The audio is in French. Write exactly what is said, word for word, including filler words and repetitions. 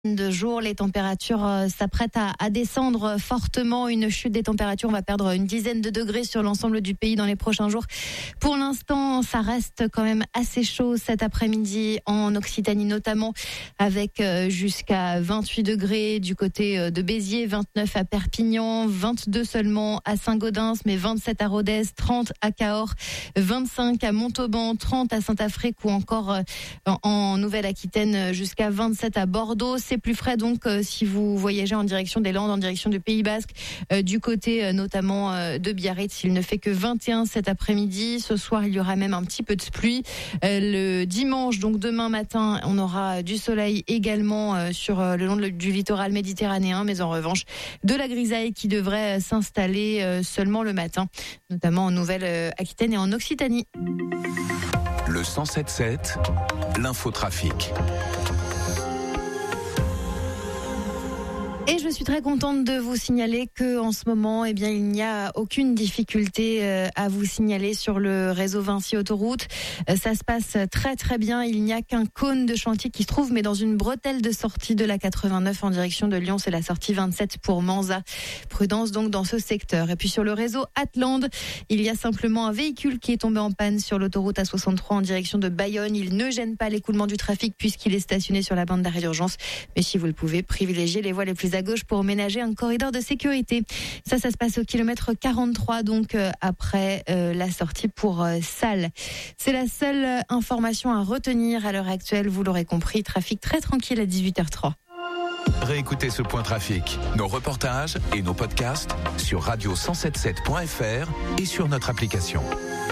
De jour, les températures euh, s'apprêtent à, à descendre fortement. Une chute des températures, on va perdre une dizaine de degrés sur l'ensemble du pays dans les prochains jours. Pour l'instant, ça reste quand même assez chaud cet après-midi en Occitanie notamment, avec euh, jusqu'à vingt-huit degrés du côté euh, de Béziers, vingt-neuf à Perpignan, vingt-deux seulement à Saint-Gaudens, mais vingt-sept à Rodez, trente à Cahors, vingt-cinq à Montauban, trente à Saint-Affrique ou encore euh, en, en Nouvelle-Aquitaine jusqu'à vingt-sept à Bordeaux. C'est plus frais donc euh, si vous voyagez en direction des Landes, en direction du Pays Basque, euh, du côté euh, notamment euh, de Biarritz. Il ne fait que vingt et un cet après-midi. Ce soir, il y aura même un petit peu de pluie. Euh, le dimanche, donc demain matin, on aura du soleil également euh, sur euh, le long de, du littoral méditerranéen, mais en revanche, de la grisaille qui devrait euh, s'installer euh, seulement le matin, notamment en Nouvelle-Aquitaine et en Occitanie. Le cent sept sept, l'infotrafic. Et je suis très contente de vous signaler que en ce moment, eh bien, il n'y a aucune difficulté à vous signaler sur le réseau Vinci Autoroute. Ça se passe très très bien. Il n'y a qu'un cône de chantier qui se trouve, mais dans une bretelle de sortie de la quatre-vingt-neuf en direction de Lyon. C'est la sortie vingt-sept pour Manza. Prudence donc dans ce secteur. Et puis sur le réseau Atland, il y a simplement un véhicule qui est tombé en panne sur l'autoroute A soixante-trois en direction de Bayonne. Il ne gêne pas l'écoulement du trafic puisqu'il est stationné sur la bande d'arrêt d'urgence. Mais si vous le pouvez, privilégiez les voies les plus à gauche pour ménager un corridor de sécurité. Ça, ça se passe au kilomètre quarante-trois, donc euh, après euh, la sortie pour euh, Salles. C'est la seule euh, information à retenir à l'heure actuelle. Vous l'aurez compris, trafic très tranquille à dix-huit heures trois. Réécoutez ce point trafic, nos reportages et nos podcasts sur radio cent soixante-dix-sept point f r et sur notre application.